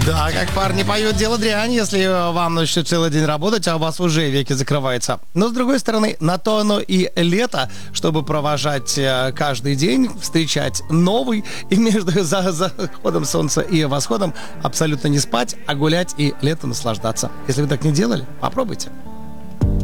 Да, как парни поют, дело дрянь, если вам еще целый день работать, а у вас уже веки закрываются. Но, с другой стороны, на то оно и лето, чтобы провожать каждый день, встречать новый, и между заходом солнца и восходом абсолютно не спать, а гулять и лето наслаждаться. Если вы так не делали, попробуйте.